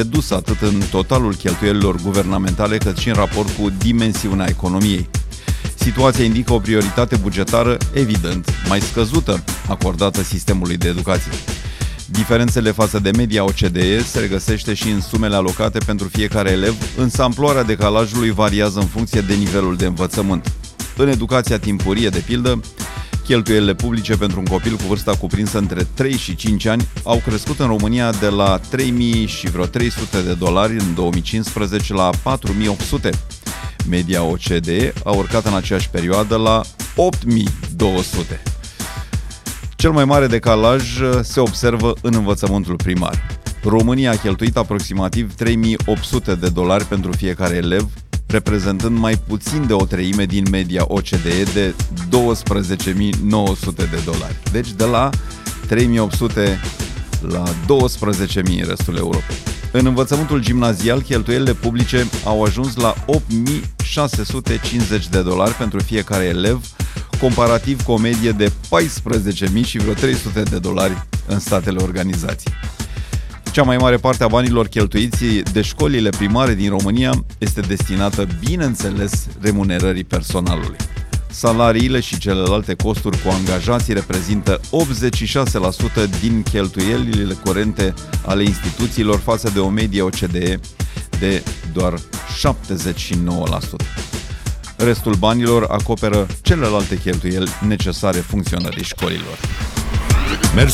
redus atât în totalul cheltuielilor guvernamentale, cât și în raport cu dimensiunea economiei. Situația indică o prioritate bugetară, evident, mai scăzută acordată sistemului de educație. Diferențele față de media OCDE se regăsește și în sumele alocate pentru fiecare elev, însă amploarea decalajului variază în funcție de nivelul de învățământ. În educația timpurie, de pildă, cheltuielile publice pentru un copil cu vârsta cuprinsă între 3 și 5 ani au crescut în România de la 3.000 și vreo 300 de dolari în 2015 la 4.800. Media OCDE a urcat în aceeași perioadă la 8.200. Cel mai mare decalaj se observă în învățământul primar. România a cheltuit aproximativ 3.800 de dolari pentru fiecare elev, reprezentând mai puțin de o treime din media OCDE de 12.900 de dolari. Deci de la 3.800 la 12.000 în restul Europei. În învățământul gimnazial, cheltuielile publice au ajuns la 8.650 de dolari pentru fiecare elev, comparativ cu o medie de 14.000 și vreo 300 de dolari în statele organizației. Cea mai mare parte a banilor cheltuiți de școlile primare din România este destinată, bineînțeles, remunerării personalului. Salariile și celelalte costuri cu angajații reprezintă 86% din cheltuielile curente ale instituțiilor față de o medie OCDE de doar 79%. Restul banilor acoperă celelalte cheltuieli necesare funcționării școlilor.